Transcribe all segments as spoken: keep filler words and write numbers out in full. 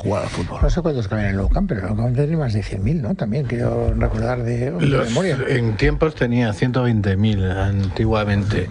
jugar al fútbol. No sé cuántos caben en el Nou Camp, pero el Nou Camp tiene más de cien mil, ¿no? También quiero recordar de, de Los, memoria. En tiempos tenía ciento veinte mil antiguamente.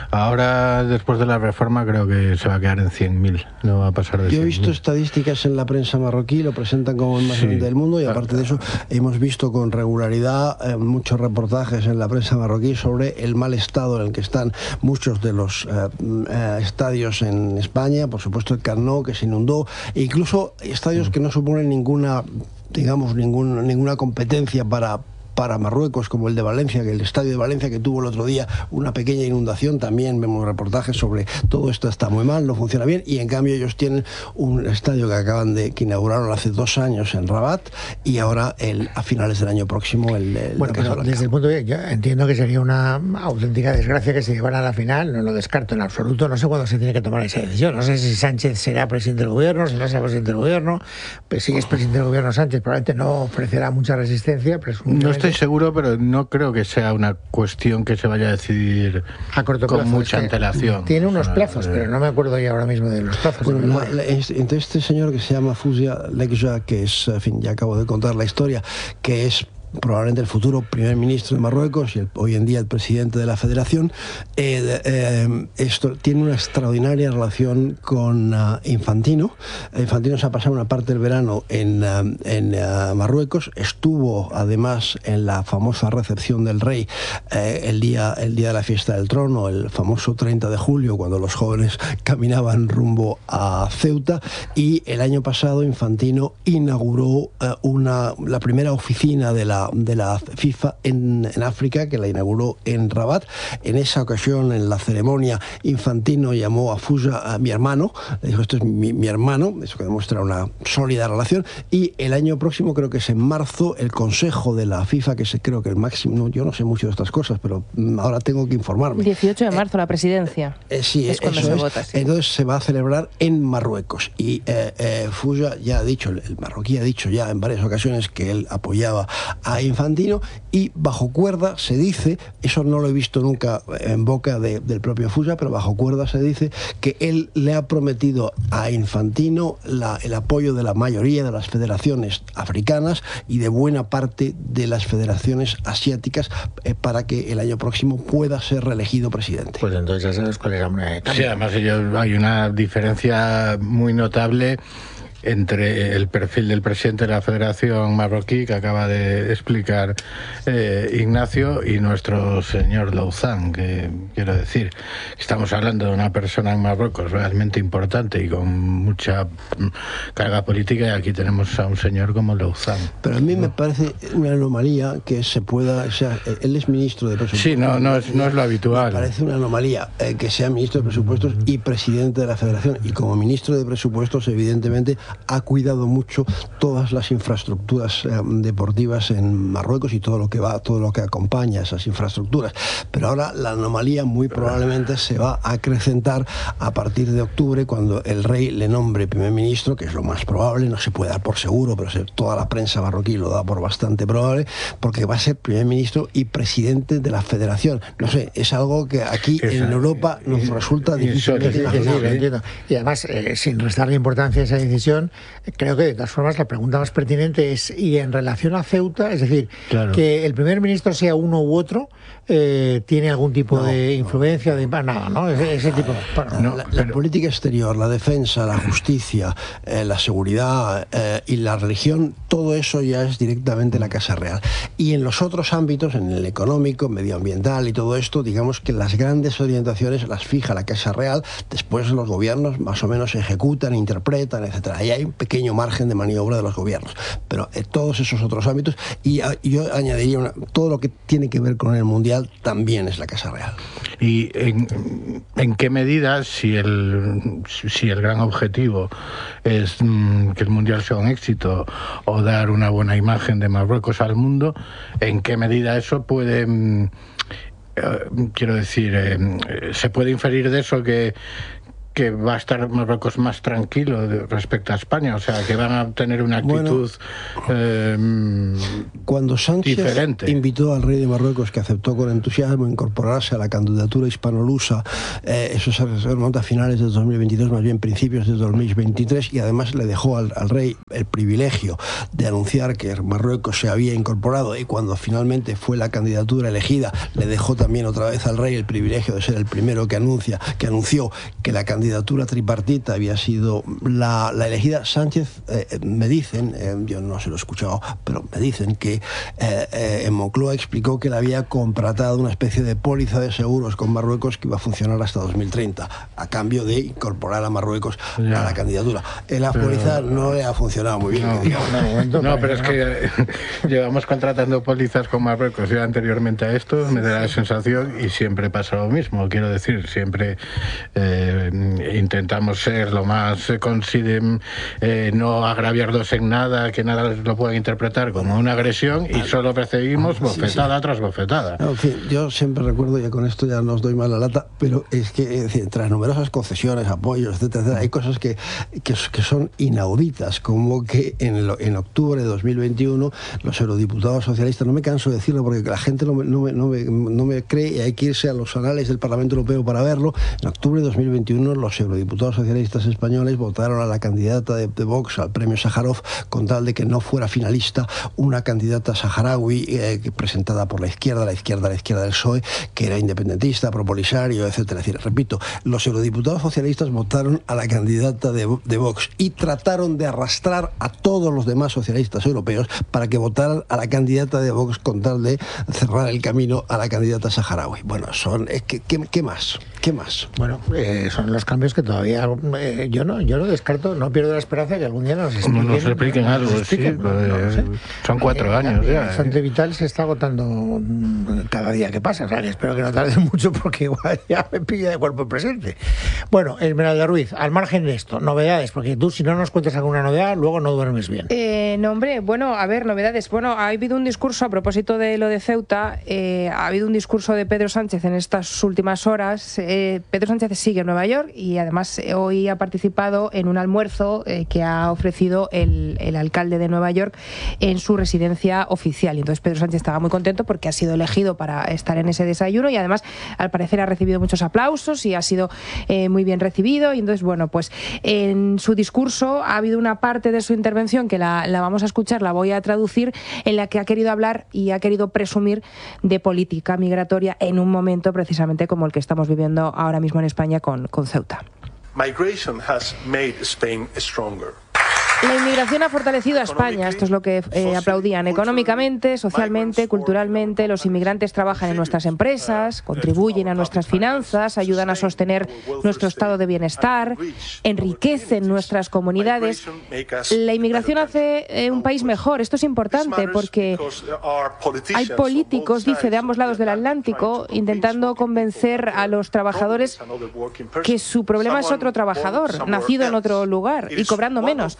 Ahora, después de la reforma, creo que se va a quedar en cien mil. No va a pasar de Yo he cien mil. visto estadísticas en la prensa marroquí, lo presentan como el más Sí. grande del mundo, y aparte de eso hemos visto con regularidad eh, muchos reportajes en la prensa marroquí sobre el mal estado en el que están muchos de los eh, eh, estadios en España, por supuesto el Camp Nou, que se inundó, e incluso estadios que no suponen ninguna, digamos, ningún, ninguna competencia para para Marruecos, como el de Valencia, que el estadio de Valencia, que tuvo el otro día una pequeña inundación. También vemos reportajes sobre todo esto, está muy mal, no funciona bien, y en cambio ellos tienen un estadio que acaban de, que inauguraron hace dos años en Rabat, y ahora el, a finales del año próximo el, el Bueno, pero desde el punto de vista, yo entiendo que sería una auténtica desgracia que se llevara a la final, no lo descarto en absoluto, no sé cuándo se tiene que tomar esa decisión, no sé si Sánchez será presidente del gobierno, si no será presidente del gobierno, pues si es presidente del gobierno Sánchez probablemente no ofrecerá mucha resistencia, presumiblemente. No estoy seguro, pero no creo que sea una cuestión que se vaya a decidir a corto con plazo, mucha es que antelación. Tiene unos O sea, plazos, eh, pero no me acuerdo ya ahora mismo de los plazos. Bueno, de la, memoria. la, entonces este señor que se llama Fouzia Lekja, que es, en fin, ya acabo de contar la historia, que es probablemente el futuro primer ministro de Marruecos y el, hoy en día el presidente de la federación, eh, eh, esto tiene una extraordinaria relación con uh, Infantino. Infantino se ha pasado una parte del verano en, uh, en uh, Marruecos, estuvo además en la famosa recepción del rey eh, el, día, el día de la fiesta del trono, el famoso treinta de julio, cuando los jóvenes caminaban rumbo a Ceuta, y el año pasado Infantino inauguró uh, una, la primera oficina de la de la FIFA en, en África, que la inauguró en Rabat. En esa ocasión, en la ceremonia, Infantino llamó a Fouzia a mi hermano, le dijo, esto es mi, mi hermano, eso que demuestra una sólida relación, y el año próximo, creo que es en marzo, el Consejo de la FIFA, que es creo que el máximo, no, yo no sé mucho de estas cosas, pero ahora tengo que informarme. dieciocho de marzo, eh, la presidencia. Eh, sí, es cuando eso se es. vota. Sí. Entonces se va a celebrar en Marruecos, y eh, eh, Fouzia ya ha dicho, el, el marroquí ha dicho ya en varias ocasiones que él apoyaba a Infantino, y bajo cuerda se dice, eso no lo he visto nunca en boca de, del propio Fouzia, pero bajo cuerda se dice que él le ha prometido a Infantino la, el apoyo de la mayoría de las federaciones africanas y de buena parte de las federaciones asiáticas eh, para que el año próximo pueda ser reelegido presidente. Pues entonces ya sabes cuál es la moneda de cambio. Sí, además ellos, hay una diferencia muy notable entre el perfil del presidente de la Federación Marroquí, que acaba de explicar eh, Ignacio, y nuestro señor Louzán, que quiero decir, estamos hablando de una persona en Marruecos realmente importante y con mucha carga política, y aquí tenemos a un señor como Louzán. Pero a mí me parece una anomalía que se pueda, o sea, él es ministro de presupuestos. Sí, no, no es, no es lo habitual. Me parece una anomalía eh, que sea ministro de presupuestos y presidente de la Federación, y como ministro de presupuestos, evidentemente, ha cuidado mucho todas las infraestructuras eh, deportivas en Marruecos y todo lo que va, todo lo que acompaña esas infraestructuras. Pero ahora la anomalía muy probablemente se va a acrecentar a partir de octubre, cuando el rey le nombre primer ministro, que es lo más probable, no se puede dar por seguro, pero se, toda la prensa marroquí lo da por bastante probable, porque va a ser primer ministro y presidente de la Federación. No sé, es algo que aquí es, en Europa nos resulta difícil de imaginar. Y además, eh, sin restarle importancia a esa decisión, creo que de todas formas la pregunta más pertinente es, y en relación a Ceuta, es decir, claro, que el primer ministro sea uno u otro, eh, ¿tiene algún tipo no, de influencia? No. De, nada, ¿no? Ese, ese tipo. Bueno, no, la, la política exterior, la defensa, la justicia, eh, la seguridad eh, y la religión, todo eso ya es directamente la Casa Real. Y en los otros ámbitos, en el económico, medioambiental y todo esto, digamos que las grandes orientaciones las fija la Casa Real, después los gobiernos más o menos ejecutan, interpretan, etcétera. Ahí hay un pequeño margen de maniobra de los gobiernos, pero en todos esos otros ámbitos, y a, yo añadiría una, todo lo que tiene que ver con el mundial también es la Casa Real. ¿Y en, en qué medida, si el, si el gran objetivo es mmm, que el mundial sea un éxito o dar una buena imagen de Marruecos al mundo, en qué medida eso puede, mmm, eh, quiero decir, eh, se puede inferir de eso que que va a estar Marruecos más tranquilo de, respecto a España, o sea, que van a tener una actitud bueno, eh, cuando Sánchez diferente. Invitó al rey de Marruecos, que aceptó con entusiasmo incorporarse a la candidatura hispanolusa, eh, eso se remonta a finales de dos mil veintidós, más bien principios de dos mil veintitrés, y además le dejó al, al rey el privilegio de anunciar que Marruecos se había incorporado, y cuando finalmente fue la candidatura elegida, le dejó también otra vez al rey el privilegio de ser el primero que anuncia, que anunció que la candidatura tripartita había sido la, la elegida. Sánchez, eh, me dicen, eh, yo no se lo he escuchado, pero me dicen que eh, eh, en Moncloa explicó que le había contratado una especie de póliza de seguros con Marruecos que iba a funcionar hasta dos mil treinta, a cambio de incorporar a Marruecos ya. a la candidatura. En la pero... póliza no le ha funcionado muy bien. No, que no, no pero es que llevamos contratando pólizas con Marruecos ya anteriormente a esto, me da la sensación, y siempre pasa lo mismo, quiero decir, siempre eh, intentamos ser lo más eh, considem, eh, no agraviarlos en nada, que nada lo puedan interpretar como una agresión, y solo perseguimos bofetada sí, sí. tras bofetada. No, en fin, yo siempre recuerdo, y con esto ya no os doy más la lata, pero es que es decir, tras numerosas concesiones, apoyos, etcétera, etcétera, hay cosas que, que, que son inauditas, como que en, lo, en octubre de dos mil veintiuno los eurodiputados socialistas, no me canso de decirlo porque la gente no me, no me, no me, no me cree, y hay que irse a los anales del Parlamento Europeo para verlo, en octubre de dos mil veintiuno los eurodiputados socialistas españoles votaron a la candidata de, de Vox al premio Sájarov con tal de que no fuera finalista una candidata saharaui eh, presentada por la izquierda, la izquierda, la izquierda del P S O E, que era independentista, propolisario, etcétera. Es decir, repito, los eurodiputados socialistas votaron a la candidata de, de Vox y trataron de arrastrar a todos los demás socialistas europeos para que votaran a la candidata de Vox con tal de cerrar el camino a la candidata saharaui. Bueno, son eh, ¿qué, qué, ¿qué más? ¿Qué más? Bueno, eh, son los cambios que todavía eh, yo no yo no descarto, no pierdo la esperanza que algún día nos expliquen, nos expliquen algo, nos expliquen, sí, no, no, no sé. Son cuatro eh, años ya. El Frente Vital se está agotando cada día que pasa, o sea, que espero que no tarde mucho porque igual ya me pilla de cuerpo presente. Bueno, Esmeralda Ruiz, al margen de esto, novedades, porque tú si no nos cuentas alguna novedad, luego no duermes bien. Eh, no, hombre, bueno, a ver, novedades. Bueno, ha habido un discurso a propósito de lo de Ceuta, eh, ha habido un discurso de Pedro Sánchez en estas últimas horas. Eh, Pedro Sánchez sigue en Nueva York y además eh, hoy ha participado en un almuerzo eh, que ha ofrecido el, el alcalde de Nueva York en su residencia oficial. Y entonces Pedro Sánchez estaba muy contento porque ha sido elegido para estar en ese desayuno y además al parecer ha recibido muchos aplausos y ha sido eh, muy bien recibido. Y entonces, bueno, pues en su discurso ha habido una parte de su intervención que la, la vamos a escuchar, la voy a traducir, en la que ha querido hablar y ha querido presumir de política migratoria en un momento precisamente como el que estamos viviendo ahora mismo en España con, con Ceuta. Migration has made Spain stronger. La inmigración ha fortalecido a España, esto es lo que eh, aplaudían. Económicamente, socialmente, culturalmente, los inmigrantes trabajan en nuestras empresas, contribuyen a nuestras finanzas, ayudan a sostener nuestro estado de bienestar, enriquecen nuestras comunidades. La inmigración hace eh, un país mejor. Esto es importante porque hay políticos, dice, de ambos lados del Atlántico, intentando convencer a los trabajadores que su problema es otro trabajador, nacido en otro lugar y cobrando menos.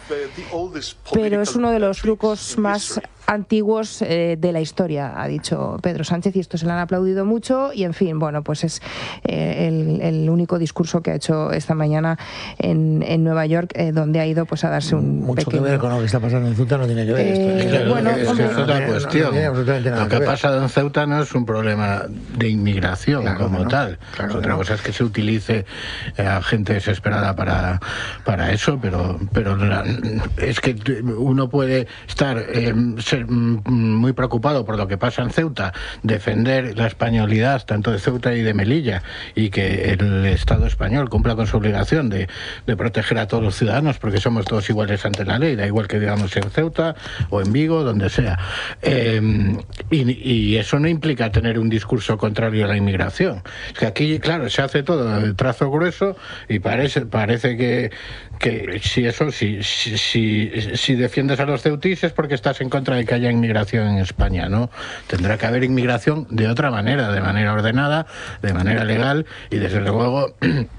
Pero es uno de los trucos más antiguos eh, de la historia, ha dicho Pedro Sánchez, y esto se le han aplaudido mucho. Y en fin, bueno, pues es eh, el, el único discurso que ha hecho esta mañana en, en Nueva York, eh, donde ha ido pues a darse un mucho pequeño... que ver con lo que está pasando en Ceuta, no tiene que ver eh, esto. Claro, bueno, es, hombre, es otra cuestión. No, no, no, no lo que ha pasado en Ceuta no es un problema de inmigración, claro, como no, tal. Claro, otra no. cosa es que se utilice a gente desesperada para, para eso, pero, pero la, es que uno puede estar eh, ser muy preocupado por lo que pasa en Ceuta, defender la españolidad tanto de Ceuta y de Melilla, y que el Estado español cumpla con su obligación de, de proteger a todos los ciudadanos, porque somos todos iguales ante la ley, da igual que digamos en Ceuta o en Vigo, donde sea. Eh, y, y eso no implica tener un discurso contrario a la inmigración. Es que aquí, claro, se hace todo de trazo grueso y parece, parece que, que si eso, si, si, si, si defiendes a los ceutís es porque estás en contra de que haya inmigración en España, ¿no? Tendrá que haber inmigración de otra manera, de manera ordenada, de manera legal, y desde luego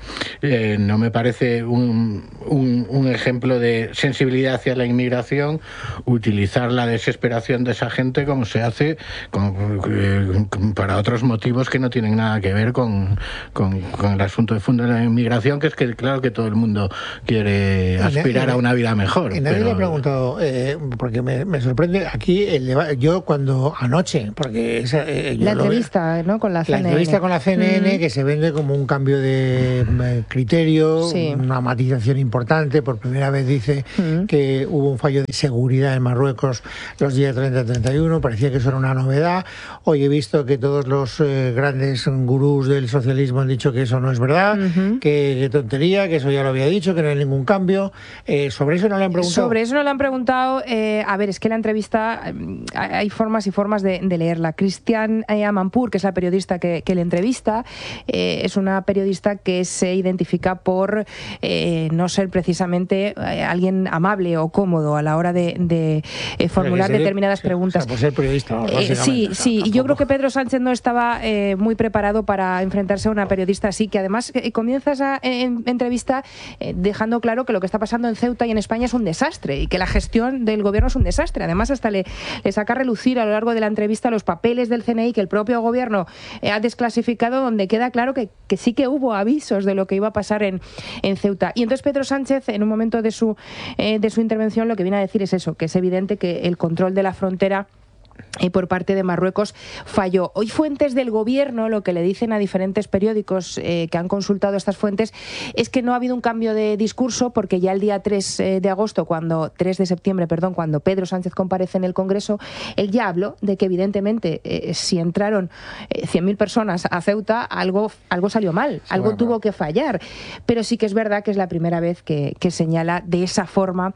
eh, no me parece un, un, un ejemplo de sensibilidad hacia la inmigración utilizar la desesperación de esa gente como se hace con, eh, para otros motivos que no tienen nada que ver con, con, con el asunto de fondo de la inmigración, que es que claro que todo el mundo quiere aspirar a una vida mejor. Y nadie pero... le ha preguntado, eh, porque me, me sorprende aquí, el debate, yo cuando anoche, porque esa, eh, yo la lo entrevista, veo, ¿no? Con la C N N. La entrevista con la C N N, mm. que se vende como un cambio de eh, criterio, sí. una matización importante. Por primera vez dice mm. que hubo un fallo de seguridad en Marruecos los días treinta y treinta y uno, parecía que eso era una novedad. Hoy he visto que todos los eh, grandes gurús del socialismo han dicho que eso no es verdad, uh-huh. que, que tontería, que eso ya lo había dicho, que no hay ningún cambio. Eh, ¿Sobre eso no le han preguntado? Sobre eso no le han preguntado. Eh, a ver, es que la entrevista, eh, hay formas y formas de, de leerla. Cristian Amanpour, que es la periodista que, que le entrevista, eh, es una periodista que se identifica por eh, no ser precisamente eh, alguien amable o cómodo a la hora de, de eh, formular ser, determinadas preguntas. O sea, por ser periodista, ¿no? eh, sí, sí. Y yo creo que Pedro Sánchez no estaba eh, muy preparado para enfrentarse a una periodista así, que además eh, comienza esa eh, entrevista eh, dejando claro que lo que está pasando en Ceuta y en España es un desastre y que la gestión del gobierno es un desastre. Además, hasta le, le saca a relucir a lo largo de la entrevista los papeles del C N I que el propio gobierno eh, ha desclasificado, donde queda claro que, que sí que hubo avisos de lo que iba a pasar en, en Ceuta. Y entonces Pedro Sánchez, en un momento de su, eh, de su intervención, lo que viene a decir es eso, que es evidente que el control de la frontera y por parte de Marruecos falló. Hoy fuentes del gobierno lo que le dicen a diferentes periódicos eh, que han consultado estas fuentes es que no ha habido un cambio de discurso, porque ya el día tres de agosto, cuando tres de septiembre, perdón, cuando Pedro Sánchez comparece en el Congreso, él ya habló de que evidentemente eh, si entraron eh, cien mil personas a Ceuta, algo, algo salió mal, sí, algo bueno. tuvo que fallar. Pero sí que es verdad que es la primera vez que, que señala de esa forma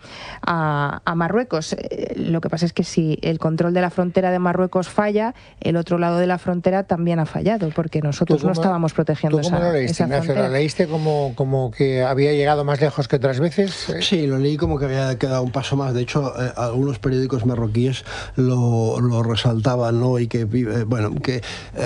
a, a Marruecos. Eh, lo que pasa es que si el control de la frontera de Marruecos falla, el otro lado de la frontera también ha fallado, porque nosotros no estábamos protegiendo esa, ¿Cómo lo leíste, esa Ignacio? frontera. ¿Lo leíste como, como que había llegado más lejos que otras veces? Sí, lo leí como que había quedado un paso más. De hecho, eh, algunos periódicos marroquíes lo, lo resaltaban, ¿no? Y que, eh, bueno, que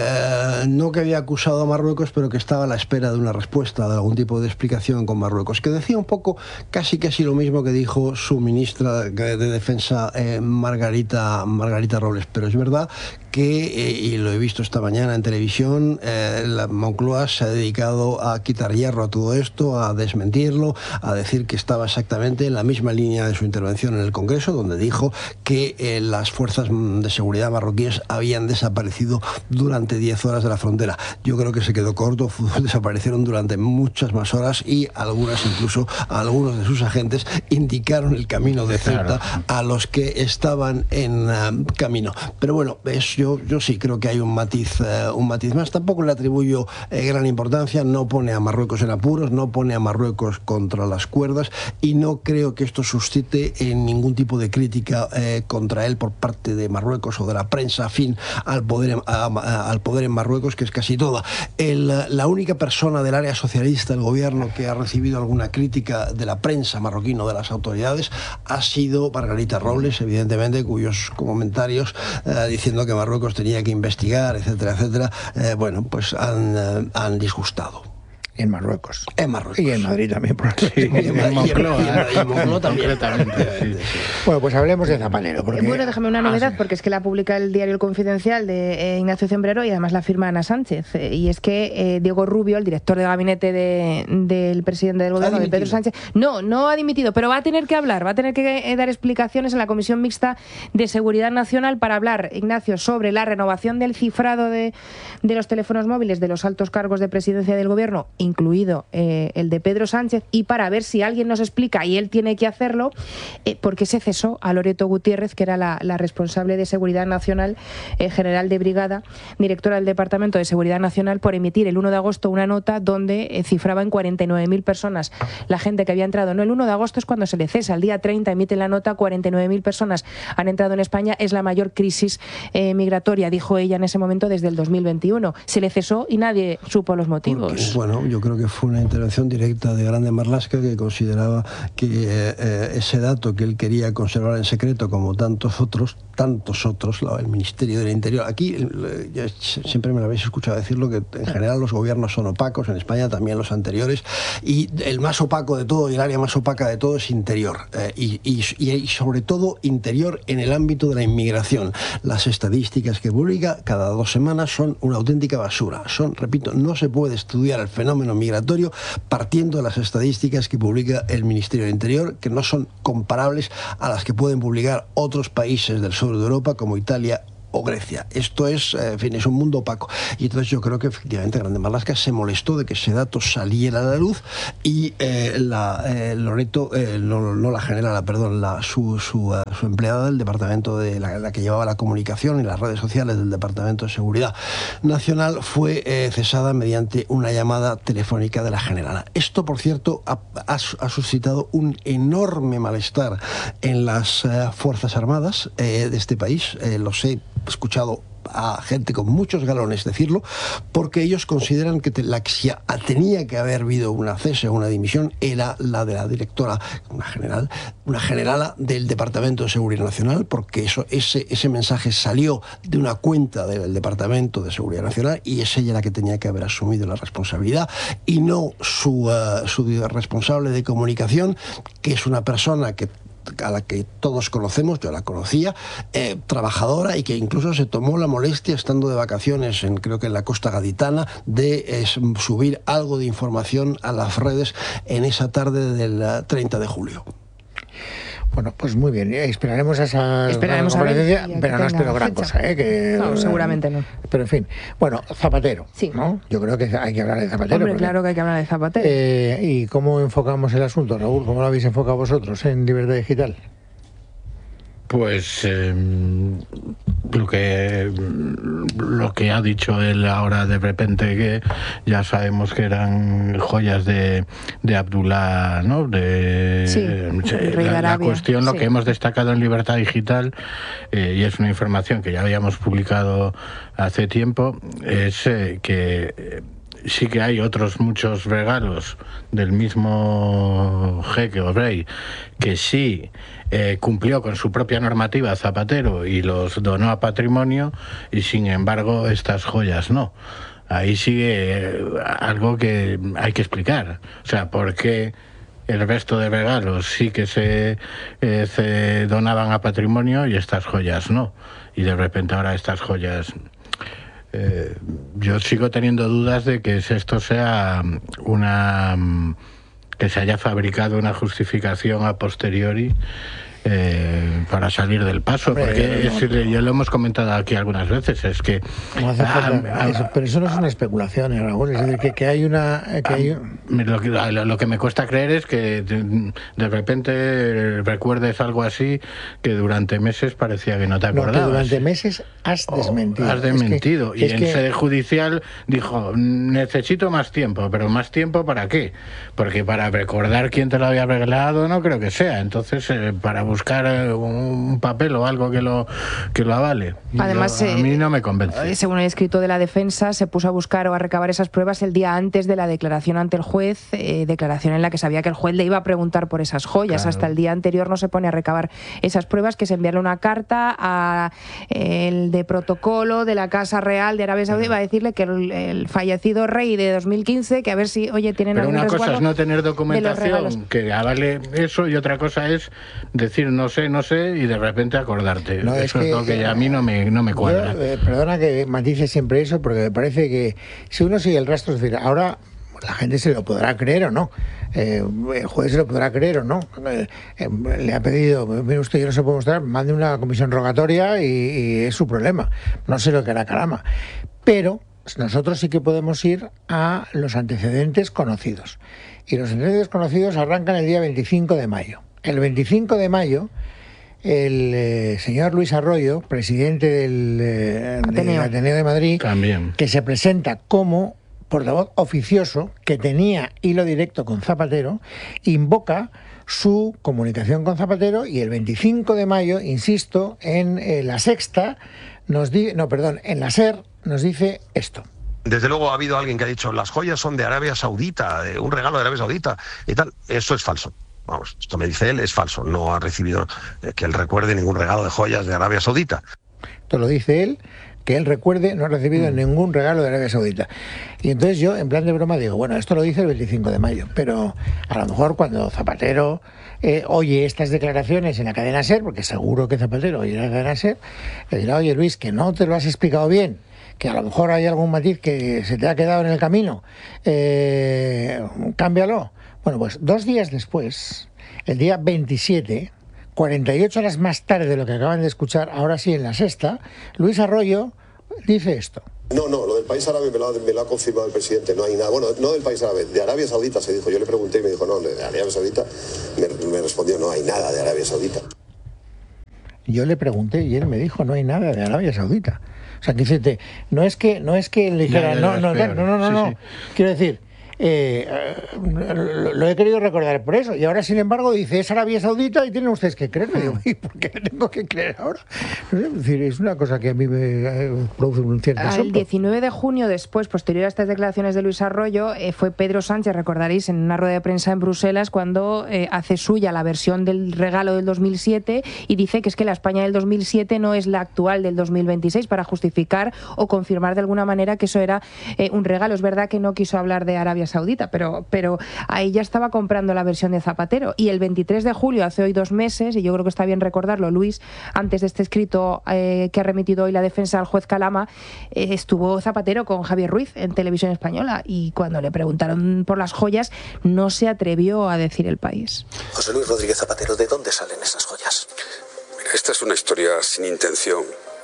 eh, no que había acusado a Marruecos, pero que estaba a la espera de una respuesta, de algún tipo de explicación con Marruecos, que decía un poco casi casi lo mismo que dijo su ministra de Defensa, eh, Margarita, Margarita Robles. Pero es verdad que, eh, y lo he visto esta mañana en televisión, eh, la Moncloa se ha dedicado a quitar hierro a todo esto, a desmentirlo, a decir que estaba exactamente en la misma línea de su intervención en el Congreso, donde dijo que eh, las fuerzas de seguridad marroquíes habían desaparecido durante diez horas de la frontera. Yo creo que se quedó corto, desaparecieron durante muchas más horas y algunas, incluso algunos de sus agentes, indicaron el camino de Ceuta a los que estaban en uh, camino. Pero bueno, es, yo, yo sí creo que hay un matiz, uh, un matiz más. Tampoco le atribuyo eh, gran importancia. No pone a Marruecos en apuros, no pone a Marruecos contra las cuerdas y no creo que esto suscite en ningún tipo de crítica eh, contra él por parte de Marruecos o de la prensa afín al poder en, a, a, al poder en Marruecos, que es casi toda. El, la única persona del área socialista del gobierno que ha recibido alguna crítica de la prensa marroquí o de las autoridades ha sido Margarita Robles, evidentemente, cuyos comentarios eh, diciendo que Marruecos tenía que investigar, etcétera, etcétera, eh, bueno, pues han, eh, han disgustado. En Marruecos. En Marruecos. Y en Madrid también, por sí, y en Moncloa también. Sí, sí. Bueno, pues hablemos de Zapalero. Porque... Bueno, déjame una novedad, ah, sí. porque es que la publica el diario El Confidencial de eh, Ignacio Zembrero y además la firma Ana Sánchez. Eh, y es que eh, Diego Rubio, el director de gabinete de, del presidente del gobierno, de Pedro Sánchez, no, no ha dimitido, pero va a tener que hablar, va a tener que eh, dar explicaciones en la Comisión Mixta de Seguridad Nacional para hablar, Ignacio, sobre la renovación del cifrado de, de los teléfonos móviles de los altos cargos de presidencia del gobierno, incluido eh, el de Pedro Sánchez, y para ver si alguien nos explica, y él tiene que hacerlo, eh, por qué se cesó a Loreto Gutiérrez, que era la, la responsable de Seguridad Nacional, eh, general de brigada, directora del Departamento de Seguridad Nacional, por emitir el uno de agosto una nota donde eh, cifraba en cuarenta y nueve mil personas la gente que había entrado. No, el uno de agosto es cuando se le cesa, el día treinta emite la nota, cuarenta y nueve mil personas han entrado en España, es la mayor crisis eh, migratoria, dijo ella en ese momento, desde el dos mil veintiuno. Se le cesó y nadie supo los motivos. Porque, bueno, yo creo que fue una intervención directa de Grande Marlaska, que consideraba que eh, ese dato que él quería conservar en secreto, como tantos otros, tantos otros, el Ministerio del Interior. Aquí eh, siempre me lo habéis escuchado decirlo, que en general los gobiernos son opacos, en España también los anteriores, y el más opaco de todo y el área más opaca de todo es interior, eh, y, y, y sobre todo interior en el ámbito de la inmigración. Las estadísticas que publica cada dos semanas son una auténtica basura. Son, repito, no se puede estudiar el fenómeno migratorio partiendo de las estadísticas que publica el Ministerio del Interior, que no son comparables a las que pueden publicar otros países del sur de Europa como Italia o Grecia. Esto es, en fin, es un mundo opaco. Y entonces yo creo que efectivamente Grande Marlaska se molestó de que ese dato saliera a la luz, y eh, la eh, Loreto, eh, no, no la generala, perdón, la, su, su, uh, su empleada del departamento de la, la que llevaba la comunicación y las redes sociales del Departamento de Seguridad Nacional, fue eh, cesada mediante una llamada telefónica de la generala. Esto, por cierto, ha, ha, ha suscitado un enorme malestar en las uh, Fuerzas Armadas eh, de este país. Eh, lo sé, he escuchado a gente con muchos galones decirlo, porque ellos consideran que te, la que si tenía que haber habido una cese o una dimisión era la de la directora, una general, una generala del Departamento de Seguridad Nacional, porque eso, ese, ese mensaje salió de una cuenta del Departamento de Seguridad Nacional y es ella la que tenía que haber asumido la responsabilidad, y no su, uh, su responsable de comunicación, que es una persona que a la que todos conocemos, yo la conocía, eh, trabajadora, y que incluso se tomó la molestia, estando de vacaciones en, creo que en la costa gaditana, de eh, subir algo de información a las redes en esa tarde del treinta de julio. Bueno, pues muy bien, esperaremos a esa Esperaremos a ver, pero no espero gran cosa, ¿eh? Que, no, seguramente no. Pero en fin, bueno, Zapatero, sí, ¿no? Yo creo que hay que hablar de Zapatero. Hombre, porque, claro que hay que hablar de Zapatero. Eh, ¿Y cómo enfocamos el asunto, Raúl? ¿Cómo lo habéis enfocado vosotros en Libertad Digital? Pues eh, lo que lo que ha dicho él ahora, de repente, que ya sabemos que eran joyas de, de Abdullah, ¿no? De, sí, eh, la, la cuestión, lo sí. que hemos destacado en Libertad Digital, eh, y es una información que ya habíamos publicado hace tiempo, es eh, que eh, sí que hay otros muchos regalos del mismo jeque o rey que sí eh, cumplió con su propia normativa Zapatero y los donó a patrimonio, y sin embargo estas joyas no. Ahí sigue algo que hay que explicar. O sea, ¿por qué el resto de regalos sí que se, eh, se donaban a patrimonio y estas joyas no? Y de repente ahora estas joyas... Eh, yo sigo teniendo dudas de que esto sea una... que se haya fabricado una justificación a posteriori eh, para salir del paso. Hombre, porque no, es, ya lo hemos comentado aquí algunas veces, es que no hace falta, ah, eso, pero eso no es una especulación, ¿eh, Raúl? Es decir, que, que hay una que hay... Lo, que, lo que me cuesta creer es que de, de repente recuerdes algo así que durante meses parecía que no te acordabas. No, que durante meses has desmentido. Oh, has desmentido. Es que, y en que... sede judicial dijo, necesito más tiempo. ¿Pero más tiempo para qué? Porque para recordar quién te lo había regalado no creo que sea. Entonces, eh, para buscar un papel o algo que lo que lo avale. Además, Yo, a mí no me convence. Eh, según el escrito de la defensa, se puso a buscar o a recabar esas pruebas el día antes de la declaración ante el juez, eh, declaración en la que sabía que el juez le iba a preguntar por esas joyas. Claro. Hasta el día anterior no se pone a recabar esas pruebas, que se enviaron una carta a eh, el de protocolo de la Casa Real de Arabia Saudí, va a decirle que el, el fallecido rey de dos mil quince, que a ver si, oye, tienen Pero algún una cosa es no tener de documentación que avale eso, y otra cosa es decir no sé, no sé, y de repente acordarte. No, eso es, es que, lo que a mí no me, no me cuadra. Yo, eh, perdona que matice siempre eso, porque me parece que si uno sigue el rastro, es decir, ahora la gente se lo podrá creer o no, eh, el juez se lo podrá creer o no, eh, eh, le ha pedido, mire usted, yo no se puede mostrar, mande una comisión rogatoria y, y es su problema, no sé lo que hará Carama, pero nosotros sí que podemos ir a los antecedentes conocidos, y los antecedentes conocidos arrancan el día veinticinco de mayo. El veinticinco de mayo, el eh, señor Luis Arroyo, presidente del, eh, Ateneo. del Ateneo de Madrid, también, que se presenta como portavoz oficioso, que tenía hilo directo con Zapatero, invoca su comunicación con Zapatero, y el veinticinco de mayo, insisto, en eh, La Sexta, nos di, no, perdón, en la SER nos dice esto. Desde luego ha habido alguien que ha dicho las joyas son de Arabia Saudita, de un regalo de Arabia Saudita y tal. Eso es falso. Vamos, esto me dice él, es falso. No ha recibido eh, que él recuerde ningún regalo de joyas de Arabia Saudita. Esto lo dice él, que él recuerde, no ha recibido mm. ningún regalo de Arabia Saudita. Y entonces yo, en plan de broma, digo, bueno, esto lo dice el veinticinco de mayo, pero a lo mejor cuando Zapatero eh, oye estas declaraciones en la cadena SER, porque seguro que Zapatero oye la cadena SER, le dirá, oye Luis, que no te lo has explicado bien, que a lo mejor hay algún matiz que se te ha quedado en el camino, eh, cámbialo. Bueno, pues dos días después, el día veintisiete, cuarenta y ocho horas más tarde de lo que acaban de escuchar, ahora sí en la sexta, Luis Arroyo dice esto. No, no, lo del país árabe me lo, ha, me lo ha confirmado el presidente, no hay nada. Bueno, no del país árabe, de Arabia Saudita se dijo. Yo le pregunté y me dijo, no, de Arabia Saudita. Me, me respondió, no hay nada de Arabia Saudita. Yo le pregunté y él me dijo, no hay nada de Arabia Saudita. O sea, que dice, no es que, no es que le dijera, no, no, no, no, no, no, no. Quiero decir, Eh, lo, lo he querido recordar por eso, y ahora sin embargo dice es Arabia Saudita y tienen ustedes que creerme. Digo, ¿y por qué le tengo que creer ahora? No sé, es decir, es una cosa que a mí me produce un cierto asombro. El diecinueve de junio, después, posterior a estas declaraciones de Luis Arroyo, eh, fue Pedro Sánchez, recordaréis, en una rueda de prensa en Bruselas, cuando eh, hace suya la versión del regalo del dos mil siete y dice que es que la España del dos mil siete no es la actual del dos mil veintiséis, para justificar o confirmar de alguna manera que eso era eh, un regalo. Es verdad que no quiso hablar de Arabia Saudita, pero, pero ahí ya estaba comprando la versión de Zapatero. Y el veintitrés de julio, hace hoy dos meses, y yo creo que está bien recordarlo, Luis, antes de este escrito eh, que ha remitido hoy la defensa al juez Calama, eh, estuvo Zapatero con Javier Ruiz en Televisión Española, y cuando le preguntaron por las joyas no se atrevió a decir El País. José Luis Rodríguez Zapatero, ¿de dónde salen esas joyas? Mira, esta es una historia sin intención,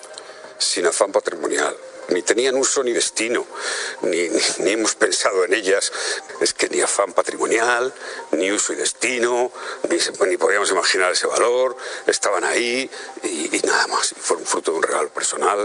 sin afán patrimonial. Ni tenían uso ni destino, ni, ni, ni hemos pensado en ellas. Es que ni afán patrimonial, ni uso y destino, ni, ni podíamos imaginar ese valor. Estaban ahí y, y nada más. Y fueron fruto de un regalo personal,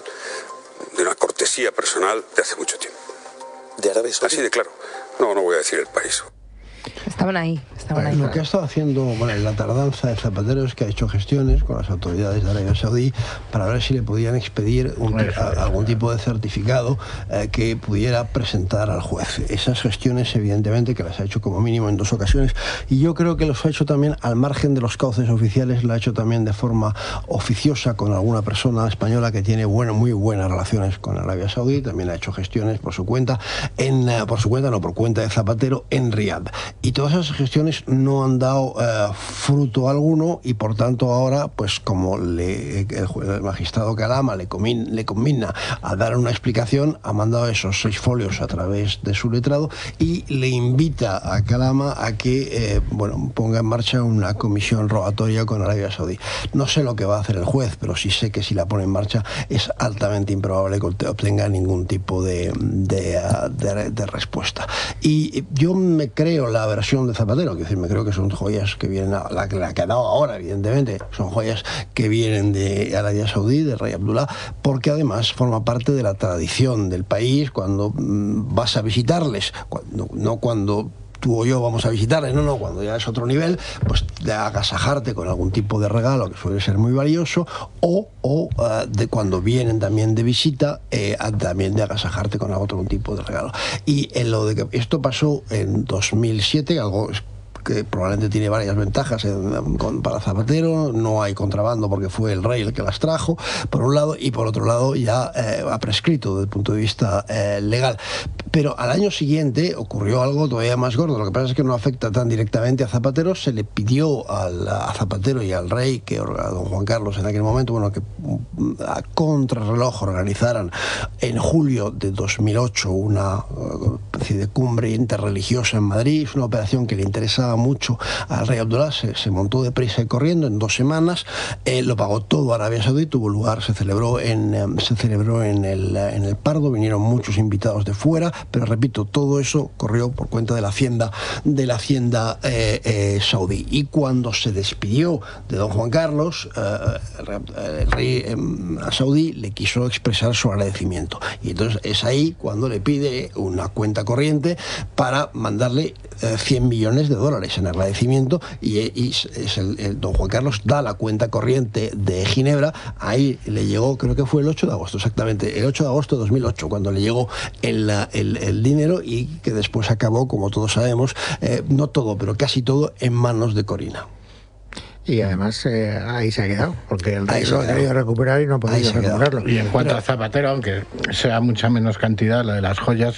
de una cortesía personal de hace mucho tiempo. ¿De Arabia Saudita? Así de claro. No, no voy a decir el país. Estaban ahí, estaban ahí. Lo que ha estado haciendo, bueno, la tardanza de Zapatero es que ha hecho gestiones con las autoridades de Arabia Saudí para ver si le podían expedir un, a, algún tipo de certificado eh, que pudiera presentar al juez. Esas gestiones, evidentemente, que las ha hecho como mínimo en dos ocasiones, y yo creo que los ha hecho también al margen de los cauces oficiales, lo ha hecho también de forma oficiosa con alguna persona española que tiene bueno, muy buenas relaciones con Arabia Saudí. También ha hecho gestiones por su cuenta, en, por su cuenta, no por cuenta de Zapatero, en Riad. Y todas esas gestiones no han dado eh, fruto alguno, y por tanto ahora, pues como le, el, el magistrado Calama le, comin, le conmina a dar una explicación, ha mandado esos seis folios a través de su letrado y le invita a Calama a que eh, bueno, ponga en marcha una comisión rogatoria con Arabia Saudí. No sé lo que va a hacer el juez, pero sí sé que si la pone en marcha es altamente improbable que obtenga ningún tipo de, de, de, de respuesta. Y yo me creo la versión de Zapatero, que decir, me creo que son joyas que vienen, a la que la que ha dado ahora, evidentemente, son joyas que vienen de Arabia Saudí, del rey Abdullah, porque además forma parte de la tradición del país cuando mmm, vas a visitarles, cuando, no cuando tú o yo vamos a visitarles, no, no, cuando ya es otro nivel, pues de agasajarte con algún tipo de regalo que suele ser muy valioso, o, o uh, de cuando vienen también de visita, eh, también de agasajarte con otro tipo de regalo. Y en lo de que esto pasó en dos mil siete, algo que probablemente tiene varias ventajas en, con, para Zapatero, no hay contrabando porque fue el rey el que las trajo, por un lado, y por otro lado ya eh, ha prescrito desde el punto de vista eh, legal. Pero al año siguiente ocurrió algo todavía más gordo. Lo que pasa es que no afecta tan directamente a Zapatero. Se le pidió al, a Zapatero y al rey, que a don Juan Carlos en aquel momento, bueno, que a contrarreloj organizaran en julio de dos mil ocho una especie de cumbre interreligiosa en Madrid. Es una operación que le interesaba mucho al rey Abdullah. Se, se montó deprisa y corriendo en dos semanas. Eh, lo pagó todo Arabia Saudí. Tuvo lugar, se celebró en, se celebró en el, en el Pardo. Vinieron muchos invitados de fuera, Pero repito, todo eso corrió por cuenta de la hacienda, de la hacienda eh, eh, saudí. Y cuando se despidió de don Juan Carlos, eh, el rey eh, saudí le quiso expresar su agradecimiento. Y entonces es ahí cuando le pide una cuenta corriente para mandarle eh, cien millones de dólares en agradecimiento, y, y es el, el don Juan Carlos da la cuenta corriente de Ginebra. Ahí le llegó, creo que fue el ocho de agosto, exactamente, el ocho de agosto de dos mil ocho, cuando le llegó el, el, el dinero, y que después acabó, como todos sabemos, eh, no todo, pero casi todo, en manos de Corina. Y además eh, ahí se ha quedado, porque el rey lo ha querido recuperar y no ha podido recuperarlo. Y en cuanto Pero, a Zapatero, aunque sea mucha menos cantidad, la de las joyas,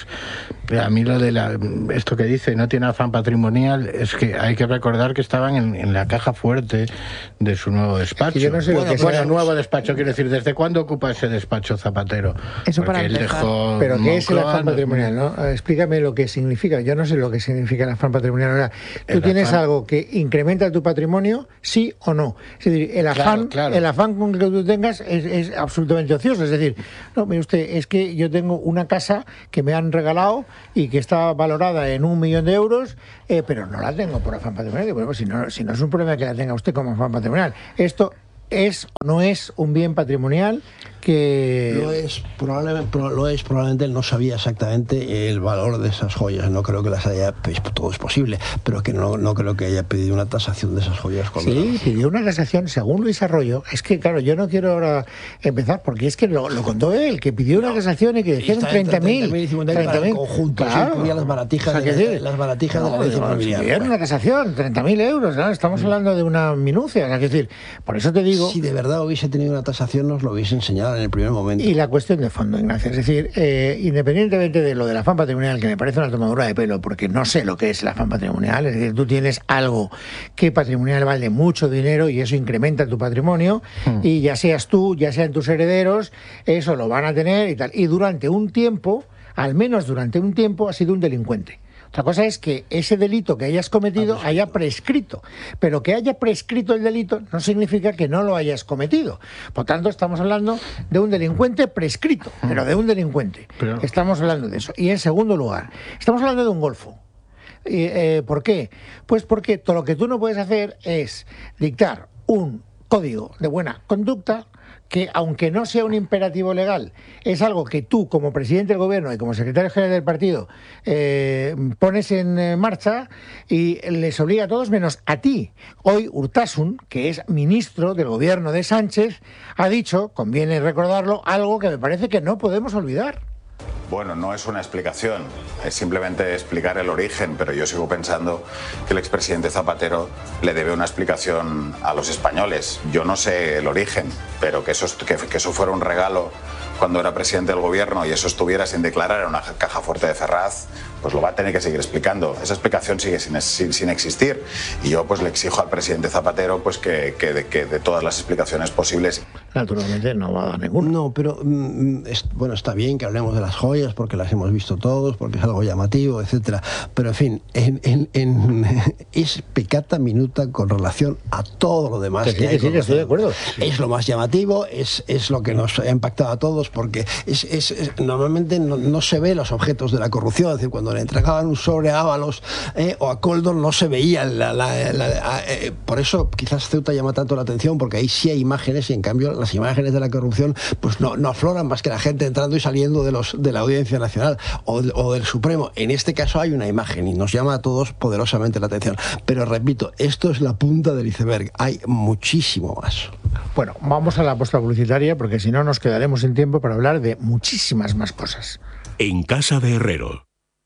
a mí lo de la, esto que dice, no tiene afán patrimonial, es que hay que recordar que estaban en, en la caja fuerte de su nuevo despacho. Yo no sé bueno, lo que bueno sea... nuevo despacho, quiero decir, ¿desde cuándo ocupa ese despacho Zapatero? Eso Porque para él empezar. dejó Pero ¿qué es el afán Moncloa, patrimonial? ¿No? Explícame lo que significa. Yo no sé lo que significa el afán patrimonial. O sea, ¿tú El tienes afán... algo que incrementa tu patrimonio, sí o no? Es decir, el afán, claro, claro. el afán con que tú tengas es, es absolutamente ocioso. Es decir, no, mire usted, es que yo tengo una casa que me han regalado y que está valorada en un millón de euros, eh, pero no la tengo por afán patrimonial. Bueno, pues si no, si no es un problema que la tenga usted como afán patrimonial. Esto es o no es un bien patrimonial que... Lo es, probablemente, lo es, probablemente él no sabía exactamente el valor de esas joyas. No creo que las haya, pues, todo es posible, pero que no, no creo que haya pedido una tasación de esas joyas. Sí, pidió una tasación según Luis Arroyo. Es que, claro, yo no quiero ahora empezar, porque es que lo, lo contó él, que pidió una tasación y que dijeron treinta mil. treinta mil conjunto, claro. Sí, las baratijas, o sea, de, la, las baratijas no, de la ley inmobiliaria. Pidieron una tasación, treinta mil euros, ¿no? Estamos hablando de una minucia. O sea, es decir, por eso te digo... Si de verdad hubiese tenido una tasación, nos lo hubiese enseñado en el primer momento. Y la cuestión de fondo, Ignacio, es decir, eh, independientemente de lo del afán patrimonial, que me parece una tomadura de pelo, porque no sé lo que es el afán patrimonial, es decir, tú tienes algo que patrimonial vale mucho dinero y eso incrementa tu patrimonio, mm. y ya seas tú, ya sean tus herederos, eso lo van a tener y tal. Y durante un tiempo, al menos durante un tiempo, has sido un delincuente. Otra cosa es que ese delito que hayas cometido haya prescrito, pero que haya prescrito el delito no significa que no lo hayas cometido. Por tanto, estamos hablando de un delincuente prescrito, pero de un delincuente. Pero... Estamos hablando de eso. Y en segundo lugar, estamos hablando de un golfo. Y, eh, ¿Por qué? Pues porque todo lo que tú no puedes hacer es dictar un código de buena conducta que, aunque no sea un imperativo legal, es algo que tú, como presidente del gobierno y como secretario general del partido, eh, pones en eh, marcha y les obliga a todos menos a ti. Hoy Urtasun, que es ministro del gobierno de Sánchez, ha dicho, conviene recordarlo, algo que me parece que no podemos olvidar. Bueno, no es una explicación, es simplemente explicar el origen, pero yo sigo pensando que el expresidente Zapatero le debe una explicación a los españoles. Yo no sé el origen, pero que eso, que, que eso fuera un regalo cuando era presidente del gobierno y eso estuviera sin declarar en una caja fuerte de Ferraz, pues lo va a tener que seguir explicando. Esa explicación sigue sin, sin, sin existir y yo pues le exijo al presidente Zapatero pues que, que, de, que de todas las explicaciones posibles. Naturalmente no va a dar ninguna. No, pero mm, es, bueno, está bien que hablemos de las joyas porque las hemos visto todos, porque es algo llamativo, etcétera. Pero en fin, en, en, en, es peccata minuta con relación a todo lo demás. Que que sí, hay que sí, que estoy de acuerdo. Sí. Es lo más llamativo, es, es lo que nos ha impactado a todos, porque es, es, es normalmente no, no se ve los objetos de la corrupción. Es decir, cuando le entregaban un sobre a Ábalos eh, o a Coldo no se veía la, la, la, la, eh, por eso quizás Ceuta llama tanto la atención, porque ahí sí hay imágenes y en cambio las imágenes de la corrupción pues no, no afloran más que la gente entrando y saliendo de los de la Audiencia Nacional o, o del Supremo. En este caso hay una imagen y nos llama a todos poderosamente la atención, pero repito, esto es la punta del iceberg, hay muchísimo más. Bueno, vamos a la posta publicitaria porque si no nos quedaremos sin tiempo para hablar de muchísimas más cosas. En casa de Herrero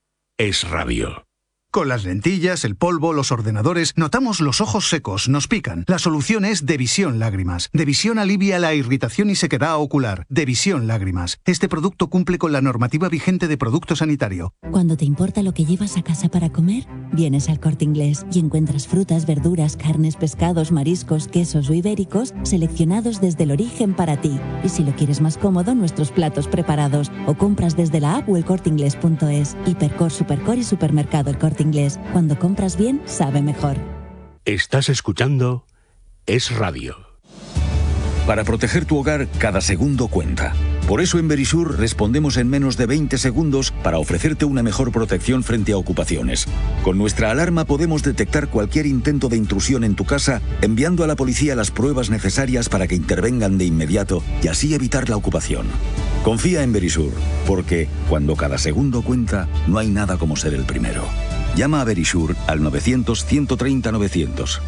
es radio. Con las lentillas, el polvo, los ordenadores, notamos los ojos secos, nos pican. La solución es Devisión Lágrimas. Devisión alivia la irritación y sequedad ocular. Devisión Lágrimas. Este producto cumple con la normativa vigente de producto sanitario. Cuando te importa lo que llevas a casa para comer, vienes al Corte Inglés y encuentras frutas, verduras, carnes, pescados, mariscos, quesos o ibéricos seleccionados desde el origen para ti. Y si lo quieres más cómodo, nuestros platos preparados o compras desde la app o el corte inglés punto es. Hipercor, Supercor y Supermercado El Corte Inglés. Cuando compras bien, sabe mejor. Estás escuchando Es Radio. Para proteger tu hogar, cada segundo cuenta. Por eso en Verisur respondemos en menos de veinte segundos para ofrecerte una mejor protección frente a ocupaciones. Con nuestra alarma podemos detectar cualquier intento de intrusión en tu casa, enviando a la policía las pruebas necesarias para que intervengan de inmediato y así evitar la ocupación. Confía en Verisur, porque cuando cada segundo cuenta, no hay nada como ser el primero. Llama a Verisur al novecientos, ciento treinta, novecientos.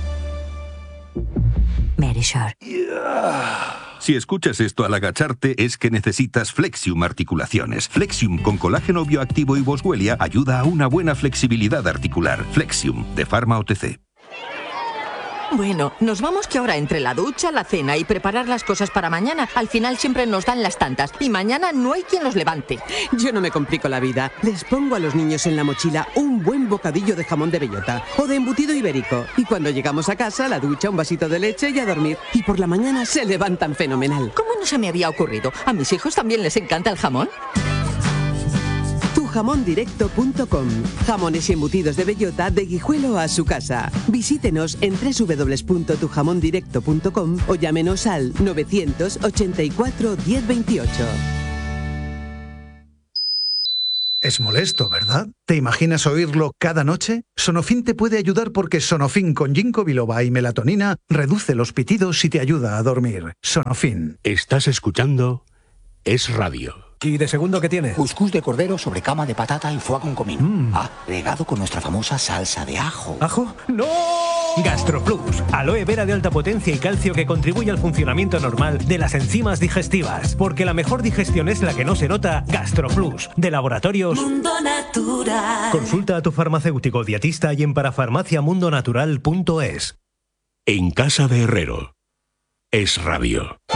Verisur. Si escuchas esto al agacharte es que necesitas Flexium Articulaciones. Flexium con colágeno bioactivo y boswellia ayuda a una buena flexibilidad articular. Flexium, de Pharma O T C. Bueno, nos vamos que ahora entre la ducha, la cena y preparar las cosas para mañana, al final siempre nos dan las tantas y mañana no hay quien los levante. Yo no me complico la vida. Les pongo a los niños en la mochila un buen bocadillo de jamón de bellota o de embutido ibérico. Y cuando llegamos a casa, la ducha, un vasito de leche y a dormir. Y por la mañana se levantan fenomenal. ¿Cómo no se me había ocurrido? ¿A mis hijos también les encanta el jamón? tu jamón directo punto com. Jamones y embutidos de bellota de Guijuelo a su casa. Visítenos en doble u doble u doble u punto tu jamón directo punto com o llámenos al novecientos ochenta y cuatro, diez veintiocho. Es molesto, ¿verdad? ¿Te imaginas oírlo cada noche? Sonofin te puede ayudar porque Sonofin con ginkgo biloba y melatonina reduce los pitidos y te ayuda a dormir. Sonofin. Estás escuchando Es Radio. ¿Y de segundo qué tiene? Cuscús de cordero sobre cama de patata y foie con comino. Mm. Ah, regado con nuestra famosa salsa de ajo. ¿Ajo? ¡No! GastroPlus, aloe vera de alta potencia y calcio que contribuye al funcionamiento normal de las enzimas digestivas. Porque la mejor digestión es la que no se nota. GastroPlus, de Laboratorios Mundo Natural. Consulta a tu farmacéutico dietista y en parafarmacia mundo natural punto es. En casa de Herrero. Es Radio.